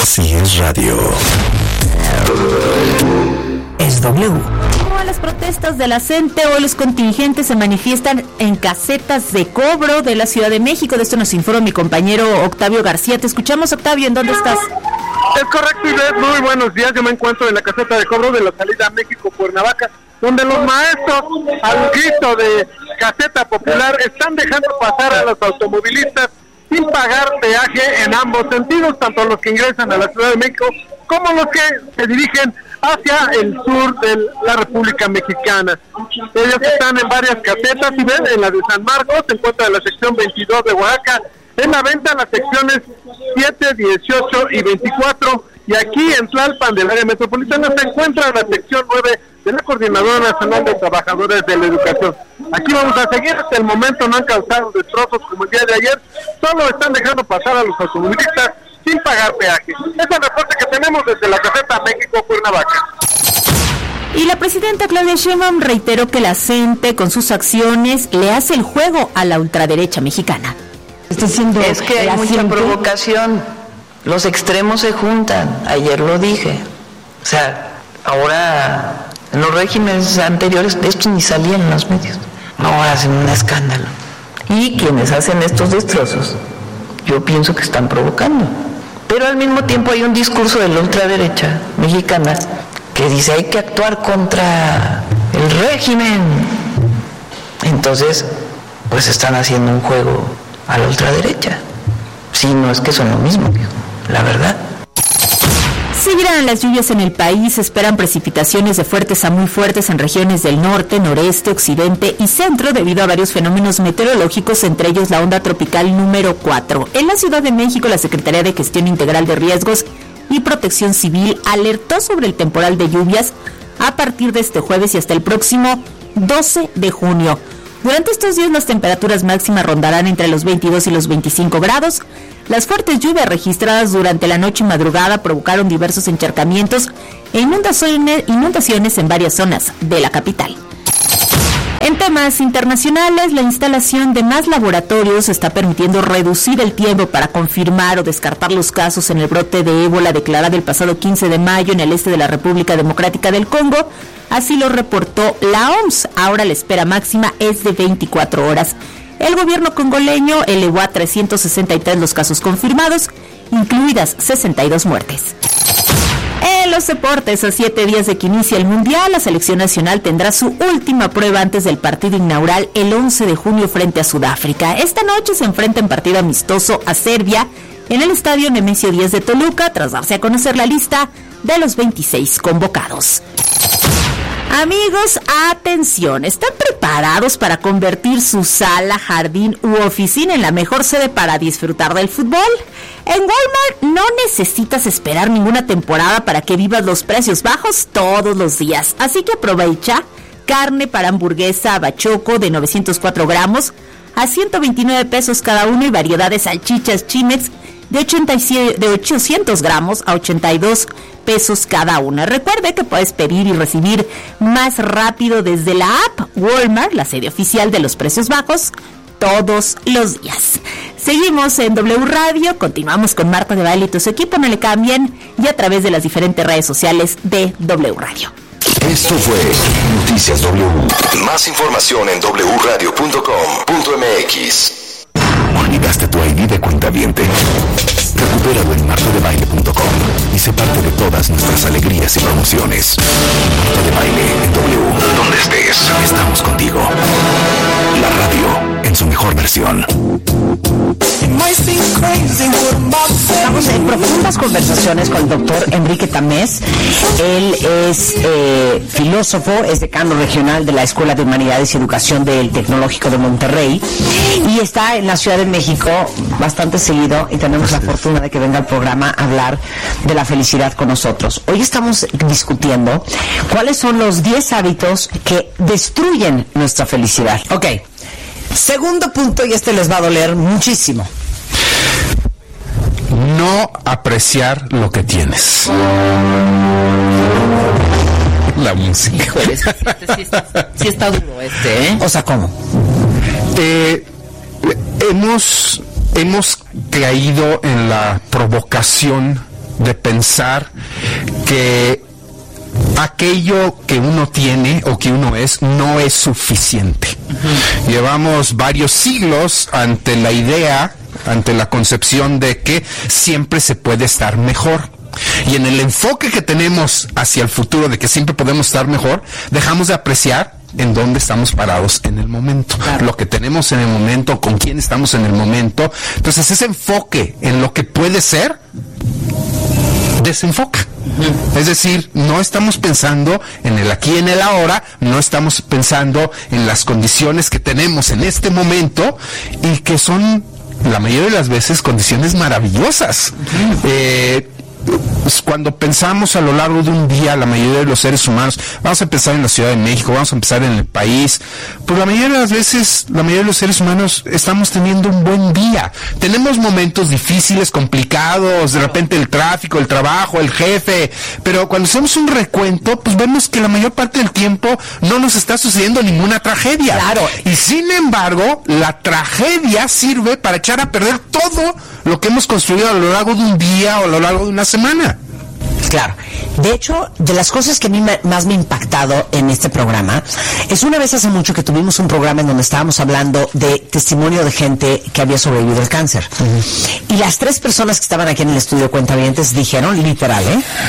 Si es radio, es W. A las protestas de la CENTE, hoy los contingentes se manifiestan en casetas de cobro de la Ciudad de México. De esto nos informa mi compañero Octavio García. Te escuchamos, Octavio, ¿en dónde estás? Es correcto, Ivette, muy buenos días. Yo me encuentro en la caseta de cobro de la salida México-Cuernavaca, donde los maestros, al grito de caseta popular, están dejando pasar a los automovilistas sin pagar peaje en ambos sentidos, tanto los que ingresan a la Ciudad de México como los que se dirigen hacia el sur de la República Mexicana. Ellos están en varias casetas, y ven, en la de San Marcos se encuentra la sección 22 de Oaxaca, en la venta las secciones 7, 18 y 24, y aquí en Tlalpan del área metropolitana se encuentra la sección 9 de la Coordinadora Nacional de Trabajadores de la Educación. Aquí vamos a seguir, hasta el momento no han causado destrozos como el día de ayer, solo están dejando pasar a los automovilistas sin pagar peaje. Es el reporte que tenemos desde la caseta México-Cuernavaca. Y la presidenta Claudia Sheinbaum reiteró que la CENTE con sus acciones le hace el juego a la ultraderecha mexicana. Es que hay mucha provocación, los extremos se juntan, ayer lo dije. O sea, ahora en los regímenes anteriores estos ni salían en los medios, ahora hacen un escándalo. Y quienes hacen estos destrozos, yo pienso que están provocando. Pero al mismo tiempo hay un discurso de la ultraderecha mexicana que dice hay que actuar contra el régimen. Entonces, pues están haciendo un juego a la ultraderecha. Sí, no es que son lo mismo, la verdad. Seguirán las lluvias en el país, se esperan precipitaciones de fuertes a muy fuertes en regiones del norte, noreste, occidente y centro debido a varios fenómenos meteorológicos, entre ellos la onda tropical número 4. En la Ciudad de México, la Secretaría de Gestión Integral de Riesgos y Protección Civil alertó sobre el temporal de lluvias a partir de este jueves y hasta el próximo 12 de junio. Durante estos días las temperaturas máximas rondarán entre los 22 y los 25 grados. Las fuertes lluvias registradas durante la noche y madrugada provocaron diversos encharcamientos e inundaciones en varias zonas de la capital. En temas internacionales, la instalación de más laboratorios está permitiendo reducir el tiempo para confirmar o descartar los casos en el brote de ébola declarado el pasado 15 de mayo en el este de la República Democrática del Congo. Así lo reportó la OMS. Ahora la espera máxima es de 24 horas. El gobierno congoleño elevó a 363 los casos confirmados, incluidas 62 muertes. En los deportes, a 7 días de que inicie el Mundial, la selección nacional tendrá su última prueba antes del partido inaugural el 11 de junio frente a Sudáfrica. Esta noche se enfrenta en partido amistoso a Serbia en el estadio Nemesio 10 de Toluca, tras darse a conocer la lista de los 26 convocados. Amigos, atención, ¿están preparados para convertir su sala, jardín u oficina en la mejor sede para disfrutar del fútbol? En Walmart no necesitas esperar ninguna temporada para que vivas los precios bajos todos los días, así que aprovecha carne para hamburguesa bachoco de 904 gramos a 129 pesos cada uno y variedad de salchichas Chimex de 800 gramos a 82 pesos cada una. Recuerde que puedes pedir y recibir más rápido desde la app Walmart, la sede oficial de los precios bajos, todos los días. Seguimos en W Radio, continuamos con Marta de Baile y su equipo, no le cambien, y a través de las diferentes redes sociales de W Radio. Esto fue Noticias W. Más información en wradio.com.mx. ¿Olvidaste tu ID de cuentaviente? Recupéralo en martadebaile.com y sé parte de todas nuestras alegrías y promociones. Marta de Baile en W. Donde estés, estamos contigo. La radio en su mejor versión. Estamos en profundas conversaciones con el doctor Enrique Tamés. Él es filósofo, es decano regional de la Escuela de Humanidades y Educación del Tecnológico de Monterrey y está en la Ciudad de México bastante seguido y tenemos la fortuna de que venga al programa a hablar de la felicidad con nosotros. Hoy estamos discutiendo cuáles son los 10 hábitos que destruyen nuestra felicidad. Ok, segundo punto, y este les va a doler muchísimo. No apreciar lo que tienes. La música. Híjole, sí está duro ¿eh? O sea, ¿cómo? Hemos caído en la provocación de pensar que aquello que uno tiene o que uno es no es suficiente. Llevamos varios siglos ante la idea, ante la concepción de que siempre se puede estar mejor. Y en el enfoque que tenemos hacia el futuro de que siempre podemos estar mejor, dejamos de apreciar en dónde estamos parados en el momento, lo que tenemos en el momento, con quién estamos en el momento. Entonces ese enfoque en lo que puede ser desenfoca. Es decir, no estamos pensando en el aquí y en el ahora, no estamos pensando en las condiciones que tenemos en este momento y que son la mayoría de las veces condiciones maravillosas. Cuando pensamos a lo largo de un día, la mayoría de los seres humanos, vamos a empezar en la Ciudad de México, vamos a empezar en el país, pues la mayoría de las veces, la mayoría de los seres humanos estamos teniendo un buen día. Tenemos momentos difíciles, complicados, de repente el tráfico, el trabajo, el jefe, pero cuando hacemos un recuento, pues vemos que la mayor parte del tiempo no nos está sucediendo ninguna tragedia. Claro. Y sin embargo, la tragedia sirve para echar a perder todo lo que hemos construido a lo largo de un día o a lo largo de una semana. Claro. De hecho, de las cosas que a mí más me ha impactado en este programa, es una vez hace mucho que tuvimos un programa en donde estábamos hablando de testimonio de gente que había sobrevivido al cáncer. Y las 3 personas que estaban aquí en el estudio Cuentavientes dijeron, literal,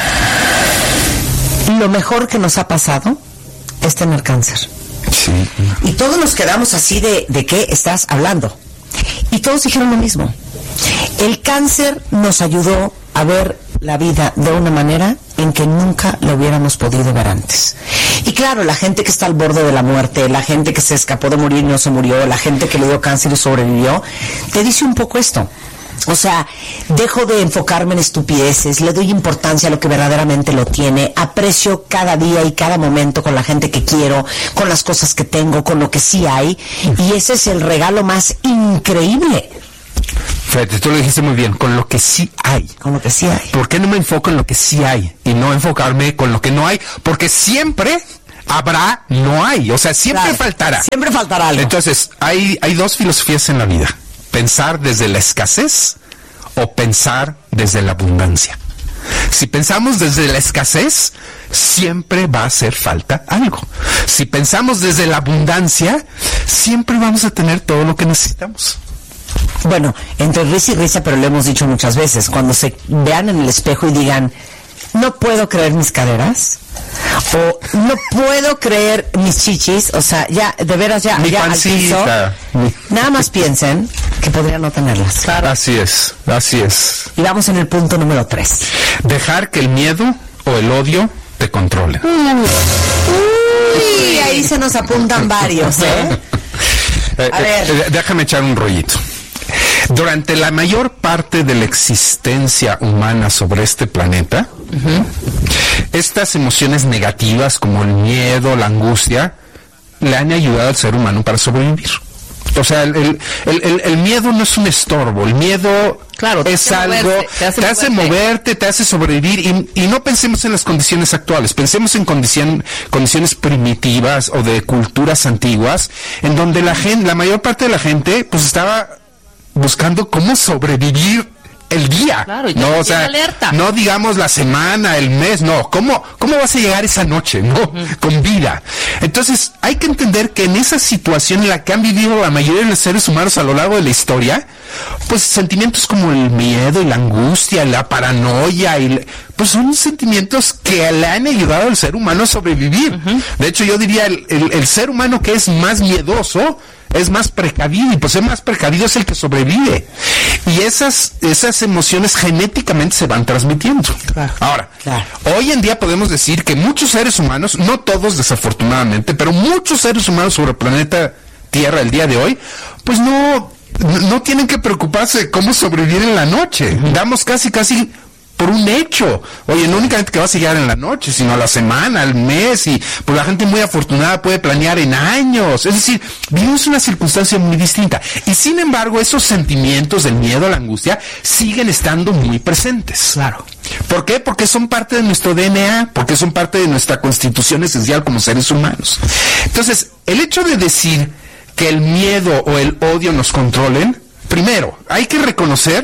lo mejor que nos ha pasado es tener cáncer. Sí. Y todos nos quedamos así de qué estás hablando. Y todos dijeron lo mismo. El cáncer nos ayudó a ver la vida de una manera en que nunca lo hubiéramos podido ver antes. Y claro, la gente que está al borde de la muerte, la gente que se escapó de morir y no se murió, la gente que le dio cáncer y sobrevivió, te dice un poco esto. O sea, dejo de enfocarme en estupideces, le doy importancia a lo que verdaderamente lo tiene, aprecio cada día y cada momento con la gente que quiero, con las cosas que tengo, con lo que sí hay, y ese es el regalo más increíble. Fíjate, tú lo dijiste muy bien, con lo que sí hay. Con lo que sí hay. ¿Por qué no me enfoco en lo que sí hay y no enfocarme con lo que no hay? Porque siempre habrá, no hay, o sea, siempre faltará. Siempre faltará algo. Entonces, hay 2 filosofías en la vida: pensar desde la escasez o pensar desde la abundancia. Si pensamos desde la escasez, siempre va a hacer falta algo. Si pensamos desde la abundancia, siempre vamos a tener todo lo que necesitamos. Bueno, entre risa y risa, pero lo hemos dicho muchas veces, cuando se vean en el espejo y digan, no puedo creer mis caderas, o no puedo creer mis chichis, o sea, ya, de veras, ya, mi ya pancita, al piso, nada más piensen que podrían no tenerlas. Claro. Así es, así es. Y vamos en el punto número 3. Dejar que el miedo o el odio te controlen. Uy, ahí se nos apuntan varios, A ver. Déjame echar un rollito. Durante la mayor parte de la existencia humana sobre este planeta, estas emociones negativas como el miedo, la angustia, le han ayudado al ser humano para sobrevivir. O sea, el miedo no es un estorbo, el miedo es algo, te hace moverte, te hace sobrevivir, y no pensemos en las condiciones actuales, pensemos en condiciones primitivas o de culturas antiguas, en donde la mayor parte de la gente pues estaba buscando cómo sobrevivir el día, claro, no, o sea, alerta. No digamos la semana, el mes, no, ¿cómo vas a llegar esa noche, no? Con vida. Entonces, hay que entender que en esa situación en la que han vivido la mayoría de los seres humanos a lo largo de la historia, pues sentimientos como el miedo y la angustia, la paranoia, pues son sentimientos que le han ayudado al ser humano a sobrevivir. De hecho, yo diría, el ser humano que es más miedoso es más precavido, y por ser más precavido es el que sobrevive. Y esas emociones genéticamente se van transmitiendo. Claro. Ahora, hoy en día podemos decir que muchos seres humanos, no todos desafortunadamente, pero muchos seres humanos sobre el planeta Tierra el día de hoy, pues no tienen que preocuparse de cómo sobrevivir en la noche. Damos casi por un hecho. Oye, no únicamente que vas a llegar en la noche, sino a la semana, al mes, y pues la gente muy afortunada puede planear en años. Es decir, vivimos una circunstancia muy distinta. Y sin embargo, esos sentimientos del miedo, la angustia, siguen estando muy presentes. Claro. ¿Por qué? Porque son parte de nuestro DNA, porque son parte de nuestra constitución esencial como seres humanos. Entonces, el hecho de decir que el miedo o el odio nos controlen, primero, hay que reconocer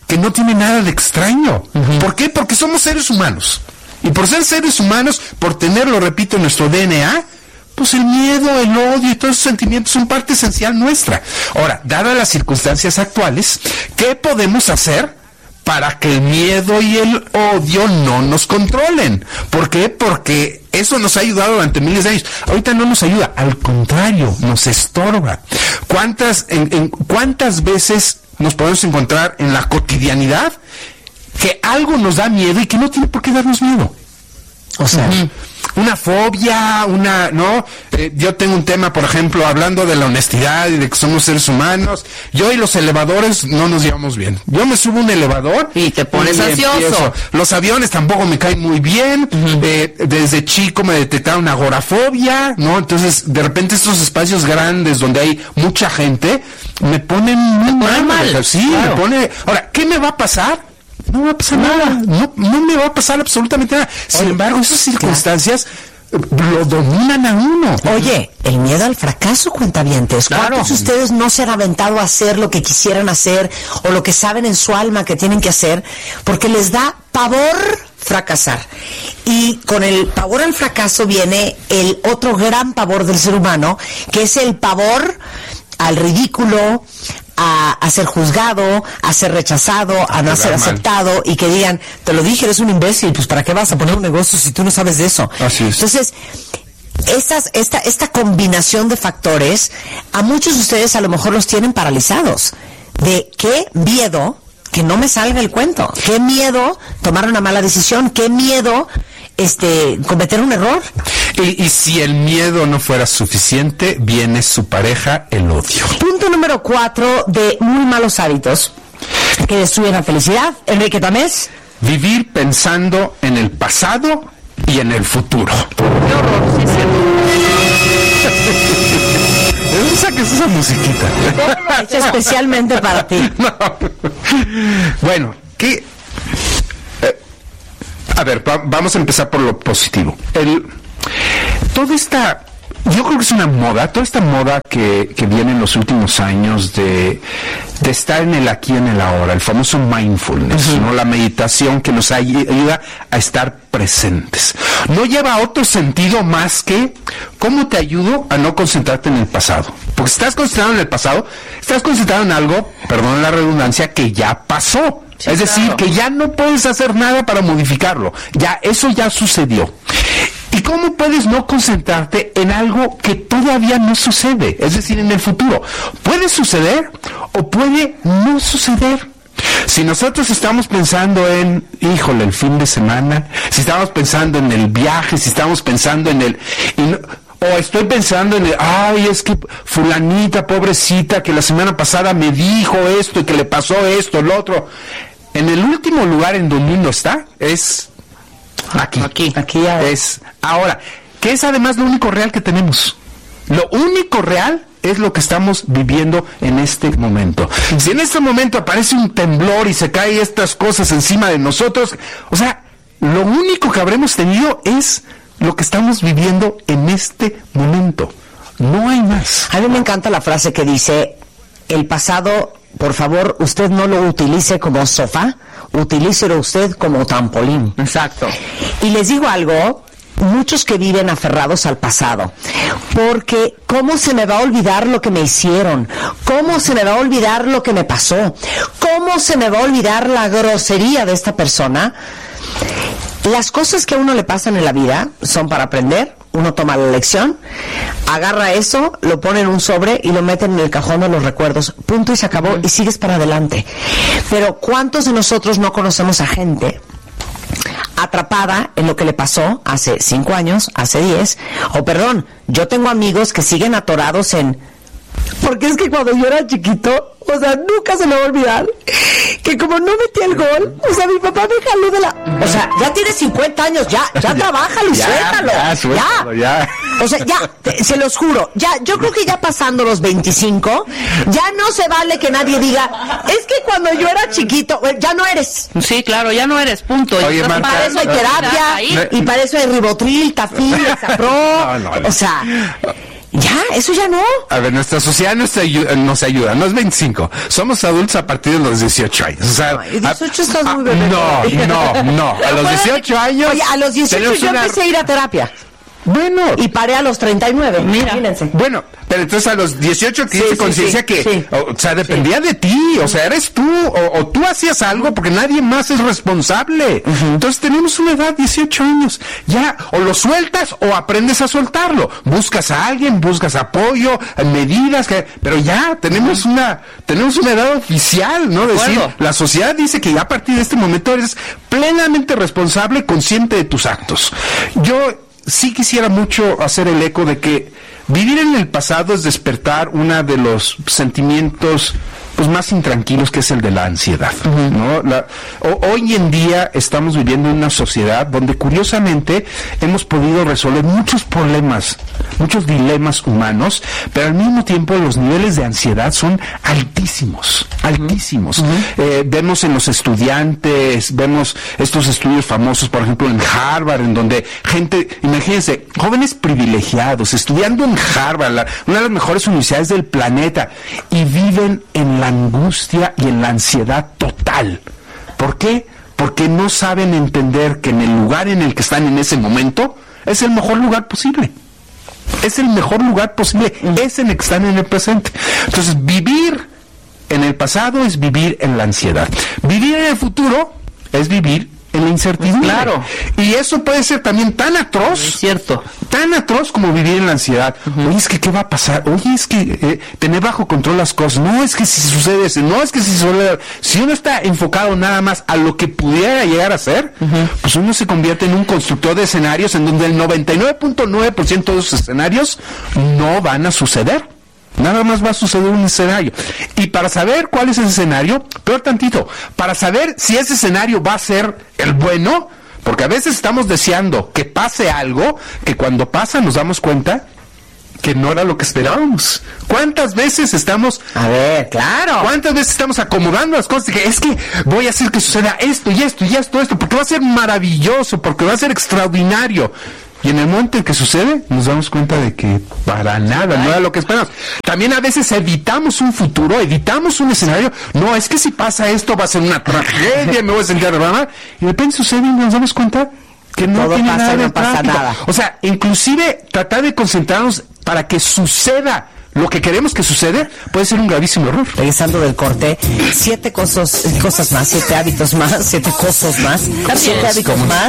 que no tiene nada de extraño. ¿Por qué? Porque somos seres humanos. Y por ser seres humanos, por tenerlo, repito, en nuestro DNA, pues el miedo, el odio y todos esos sentimientos son parte esencial nuestra. Ahora, dadas las circunstancias actuales, ¿qué podemos hacer para que el miedo y el odio no nos controlen? ¿Por qué? Porque eso nos ha ayudado durante miles de años. Ahorita no nos ayuda, al contrario, nos estorba. ¿Cuántas veces nos podemos encontrar en la cotidianidad que algo nos da miedo y que no tiene por qué darnos miedo? O sea, una fobia, yo tengo un tema, por ejemplo, hablando de la honestidad y de que somos seres humanos. Yo y los elevadores no nos llevamos bien. Yo me subo a un elevador y te pones ansioso. Los aviones tampoco me caen muy bien. Desde chico me detectaron agorafobia, ¿no? Entonces, de repente estos espacios grandes donde hay mucha gente me ponen muy mal. Sí, claro. Ahora, ¿qué me va a pasar? No va a pasar nada, no me va a pasar absolutamente nada. Sin embargo, esas circunstancias lo dominan a uno. Oye, el miedo al fracaso, cuentavientes. ¿Cuántos de ustedes no se han aventado a hacer lo que quisieran hacer o lo que saben en su alma que tienen que hacer porque les da pavor fracasar? Y con el pavor al fracaso viene el otro gran pavor del ser humano, que es el pavor al ridículo, a ser juzgado, a ser rechazado, a no ser aceptado, y que digan, te lo dije, eres un imbécil, pues ¿para qué vas a poner un negocio si tú no sabes de eso? Así es. Entonces, esta combinación de factores, a muchos de ustedes a lo mejor los tienen paralizados. De qué miedo que no me salga el cuento, qué miedo tomar una mala decisión, qué miedo cometer un error. Y si el miedo no fuera suficiente, viene su pareja, el odio. Punto número 4 de muy malos hábitos que destruyen la felicidad. Enrique Tamés. Vivir pensando en el pasado y en el futuro. Qué horror, sí, ¿De dónde saques esa musiquita? Hecho especialmente para ti. No. Bueno, ¿qué? A ver, vamos a empezar por lo positivo. Yo creo que es una moda, toda esta moda que viene en los últimos años de estar en el aquí y en el ahora, el famoso mindfulness, ¿no? La meditación que nos ayuda a estar presentes. No lleva otro sentido más que cómo te ayudo a no concentrarte en el pasado. Porque si estás concentrado en el pasado, estás concentrado en algo, perdón la redundancia, que ya pasó. Sí, es decir, que ya no puedes hacer nada para modificarlo. Eso ya sucedió. ¿Y cómo puedes no concentrarte en algo que todavía no sucede? Es decir, en el futuro. Puede suceder o puede no suceder. Si nosotros estamos pensando en, el fin de semana, si estamos pensando en el viaje, si estamos pensando en o estoy pensando en es que fulanita, pobrecita, que la semana pasada me dijo esto y que le pasó esto, lo otro. En el último lugar en donde uno está es aquí es ahora, que es además lo único real que tenemos. Lo único real es lo que estamos viviendo en este momento. Si en este momento aparece un temblor y se caen estas cosas encima de nosotros, lo único que habremos tenido es lo que estamos viviendo en este momento. No hay más. A mí me encanta la frase que dice, el pasado, por favor, usted no lo utilice como sofá, utilícelo usted como trampolín. Exacto. Y les digo algo, muchos que viven aferrados al pasado, porque ¿cómo se me va a olvidar lo que me hicieron? ¿Cómo se me va a olvidar lo que me pasó? ¿Cómo se me va a olvidar la grosería de esta persona? Las cosas que a uno le pasan en la vida son para aprender. Uno toma la lección, agarra eso, lo pone en un sobre y lo mete en el cajón de los recuerdos. Punto, y se acabó, y sigues para adelante. Pero ¿cuántos de nosotros no conocemos a gente atrapada en lo que le pasó hace 5 años, hace 10? Yo tengo amigos que siguen atorados en... Porque es que cuando yo era chiquito, nunca se me va a olvidar que como no metí el gol, mi papá me jaló de la... ya tienes 50 años, ya trabájalo y suéltalo. Ya. Se los juro, yo creo que ya pasando los 25, ya no se vale que nadie diga, es que cuando yo era chiquito, ya no eres. Sí, claro, ya no eres, punto. Oye, Marta, para eso hay terapia, y para eso hay Ribotril, Tafil, Exapro, Ya, eso ya no. A ver, nuestra sociedad nos ayuda, no es 25. Somos adultos a partir de los 18 años. O sea, 18 estás muy bebé. No. A los 18 años. Oye, a los 18 yo empecé a ir a terapia. Bueno. Y paré a los 39. Mira. Imagínense. Bueno, pero entonces a los 18 que hice conciencia que, o sea, dependía de ti, o sea, eres tú, o tú hacías algo porque nadie más es responsable. Entonces tenemos una edad, 18 años, ya, o lo sueltas o aprendes a soltarlo. Buscas a alguien, buscas apoyo, medidas, pero ya tenemos una edad oficial, ¿no? Decir, la sociedad dice que ya a partir de este momento eres plenamente responsable, consciente de tus actos. Yo sí quisiera mucho hacer el eco de que vivir en el pasado es despertar uno de los sentimientos pues más intranquilos, que es el de la ansiedad, ¿no? Hoy en día estamos viviendo en una sociedad donde curiosamente hemos podido resolver muchos problemas, muchos dilemas humanos, pero al mismo tiempo los niveles de ansiedad son altísimos. Vemos en los estudiantes, vemos estos estudios famosos, por ejemplo en Harvard, en donde gente, imagínense, jóvenes privilegiados estudiando en Harvard, una de las mejores universidades del planeta, y viven en la angustia y en la ansiedad total. ¿Por qué? Porque no saben entender que en el lugar en el que están en ese momento es el mejor lugar posible. Es el mejor lugar posible, es en el que están en el presente. Entonces, vivir en el pasado es vivir en la ansiedad. Vivir en el futuro es vivir en la incertidumbre. Claro. Y eso puede ser también tan atroz. Es cierto. Tan atroz como vivir en la ansiedad. Oye, es que ¿qué va a pasar? Oye, es que tener bajo control las cosas. No, es que si sucede eso. No, es que si uno está enfocado nada más a lo que pudiera llegar a ser, pues uno se convierte en un constructor de escenarios en donde el 99.9% de los escenarios no van a suceder. Nada más va a suceder un escenario. Y para saber cuál es ese escenario, peor tantito, para saber si ese escenario va a ser el bueno, porque a veces estamos deseando que pase algo, que cuando pasa nos damos cuenta que no era lo que esperábamos. ¿Cuántas veces estamos... A ver, claro. ¿Cuántas veces estamos acomodando las cosas? Que es que voy a hacer que suceda esto y esto y esto, porque va a ser maravilloso, porque va a ser extraordinario. Y en el momento en que sucede, nos damos cuenta de que para nada, no era lo que esperamos. También a veces evitamos un futuro, evitamos un escenario. No, es que si pasa esto va a ser una tragedia, me voy a sentir mal. Y de repente sucede y nos damos cuenta que no tiene nada de práctico. O sea, inclusive tratar de concentrarnos para que suceda lo que queremos que suceda puede ser un gravísimo error. Regresando del corte, 7 cosas más, 7 hábitos más, 7 cosas más, 7 hábitos más